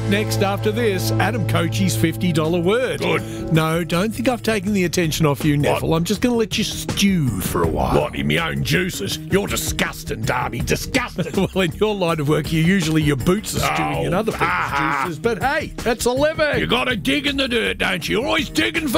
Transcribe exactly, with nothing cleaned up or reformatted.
next after this. Adam Cochie's fifty dollar word. Good. No, don't think I've taken the attention off you, Neville. I'm just going to let you stew for a while. What, in my own juices? You're disgusting, Darby. Disgusting. Well, in your line of work, you usually your boots are stewing Oh, in other people's ha, ha. juices. But hey, that's a living. You got to dig in the dirt, don't you? You're always digging for